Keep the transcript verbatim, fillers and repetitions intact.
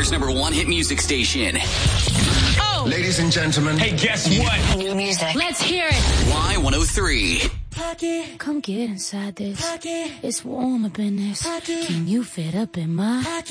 Winter's number one hit music station. Oh! Ladies and gentlemen. Hey, guess what? New music. Let's hear it. Y one oh three. Pocket. Come get inside this. Pocket. It's warm up in this. Pocket. Can you fit up in my pocket?